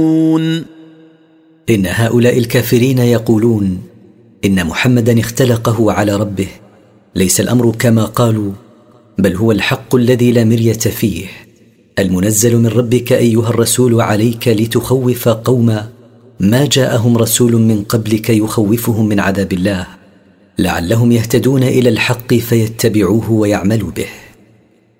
إن هؤلاء الكافرين يقولون إن محمدا اختلقه على ربه. ليس الأمر كما قالوا، بل هو الحق الذي لا مرية فيه، المنزل من ربك أيها الرسول عليك لتخوف قوما ما جاءهم رسول من قبلك يخوفهم من عذاب الله، لعلهم يهتدون إلى الحق فيتبعوه ويعملوا به.